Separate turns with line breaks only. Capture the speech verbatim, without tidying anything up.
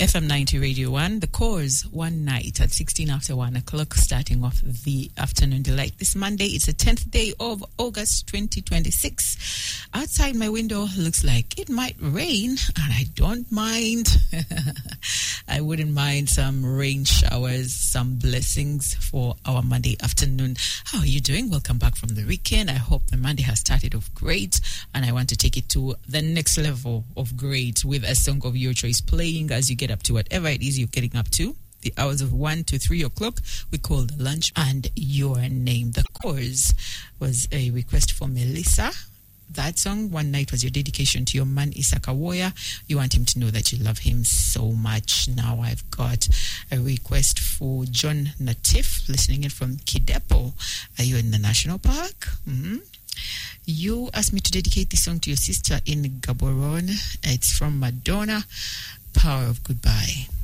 F M ninety Radio one, The Cause, one night at sixteen after one o'clock, starting off the afternoon delight. This Monday, it's the tenth day of August twenty twenty-six. Outside my window looks like it might rain, and I don't mind. I wouldn't mind some rain showers, some blessings for our Monday afternoon. How are you doing? Welcome back from the weekend. I hope the Monday has started off great, and I want to take it to the next level of great with a song of your choice playing as you get up to whatever it is you're getting up to. The hours of one to three o'clock, we call the lunch, and your name. The Cause was a request for Melissa. That song, One Night, was your dedication to your man, Isaka Woya. You want him to know that you love him so much. Now I've got a request for John Natif, listening in from Kidepo. Are you in the National Park? Mm-hmm. You asked me to dedicate this song to your sister in Gaborone. It's from Madonna, Power of Goodbye.